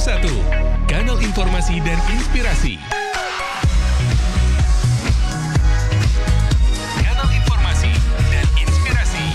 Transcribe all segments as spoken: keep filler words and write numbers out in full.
satu, kanal informasi dan inspirasi. Kanal informasi dan inspirasi.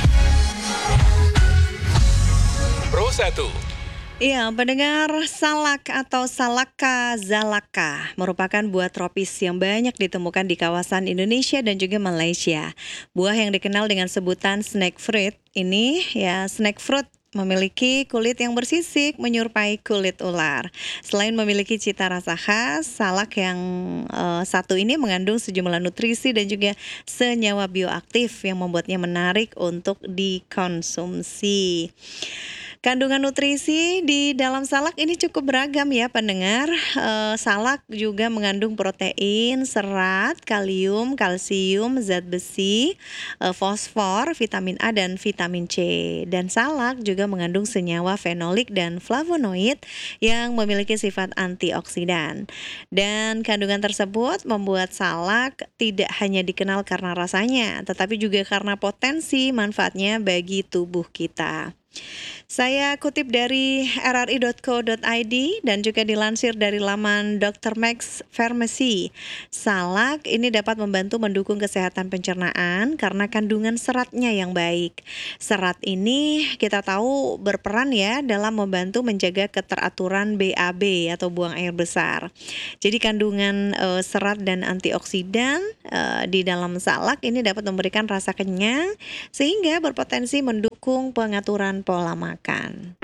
Pro satu. Iya, pendengar, salak atau salaka zalaka merupakan buah tropis yang banyak ditemukan di kawasan Indonesia dan juga Malaysia. Buah yang dikenal dengan sebutan snake fruit ini ya snake fruit memiliki kulit yang bersisik menyerupai kulit ular. Selain memiliki cita rasa khas, salak yang uh, satu ini mengandung sejumlah nutrisi dan juga senyawa bioaktif yang membuatnya menarik untuk dikonsumsi. Kandungan nutrisi di dalam salak ini cukup beragam ya pendengar. E, salak juga mengandung protein, serat, kalium, kalsium, zat besi, e, fosfor, vitamin A dan vitamin C. Dan salak juga mengandung senyawa fenolik dan flavonoid yang memiliki sifat antioksidan. Dan kandungan tersebut membuat salak tidak hanya dikenal karena rasanya, tetapi juga karena potensi manfaatnya bagi tubuh kita. Saya kutip dari r r i dot co dot i d dan juga dilansir dari laman dokter Max Pharmacy. Salak ini dapat membantu mendukung kesehatan pencernaan karena kandungan seratnya yang baik. Serat ini kita tahu berperan ya dalam membantu menjaga keteraturan B A B atau buang air besar. Jadi kandungan e, serat dan antioksidan e, di dalam salak ini dapat memberikan rasa kenyang sehingga berpotensi mendukung pengaturan pola makan.